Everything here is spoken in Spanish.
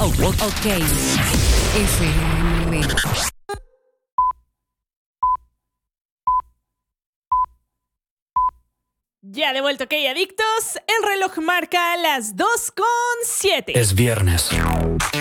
Ok. FM. Ya de vuelta, ok, adictos. El reloj marca las 2:07. Es viernes.